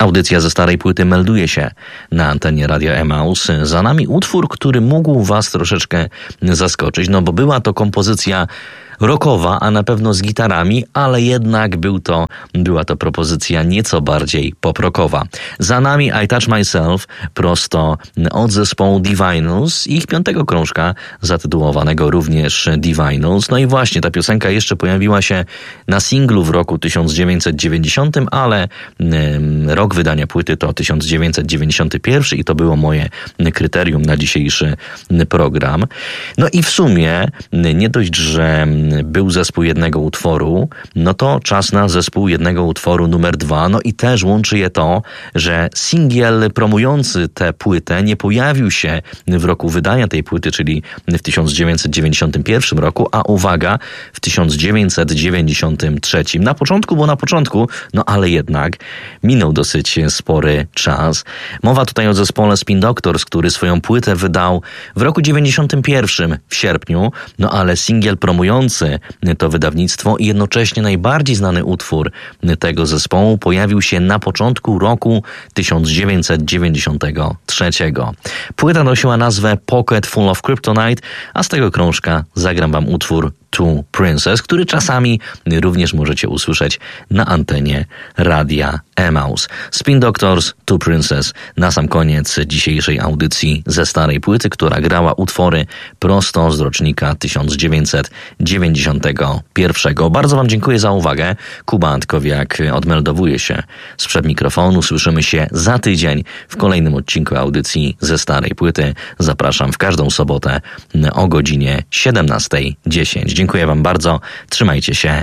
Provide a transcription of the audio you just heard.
Audycja ze starej płyty melduje się na antenie Radia Emaus. Za nami utwór, który mógł was troszeczkę zaskoczyć, no bo była to kompozycja rockowa, a na pewno z gitarami, ale jednak była to propozycja nieco bardziej pop-rockowa. Za nami I Touch Myself, prosto od zespołu Divinyls i ich 5. krążka, zatytułowanego również Divinyls. No i właśnie, ta piosenka jeszcze pojawiła się na singlu w roku 1990, ale rok wydania płyty to 1991 i to było moje kryterium na dzisiejszy program. No i w sumie nie dość, że był zespół jednego utworu, no to czas na zespół jednego utworu numer 2. No i też łączy je to, że singiel promujący tę płytę nie pojawił się w roku wydania tej płyty, czyli w 1991 roku, a uwaga, w 1993. Na początku, no ale jednak minął dosyć spory czas. Mowa tutaj o zespole Spin Doctors, który swoją płytę wydał w roku 91 w sierpniu, no ale singiel promujący to wydawnictwo i jednocześnie najbardziej znany utwór tego zespołu pojawił się na początku roku 1993. Płyta nosiła nazwę Pocket Full of Kryptonite, a z tego krążka zagram wam utwór To Princess, który czasami również możecie usłyszeć na antenie Radia Emaus. Spin Doctors, To Princess na sam koniec dzisiejszej audycji ze starej płyty, która grała utwory prosto z rocznika 1991. Bardzo wam dziękuję za uwagę. Kuba Antkowiak odmeldowuje się sprzed mikrofonu. Słyszymy się za tydzień w kolejnym odcinku audycji ze starej płyty. Zapraszam w każdą sobotę o godzinie 17:10. Dziękuję wam bardzo. Trzymajcie się.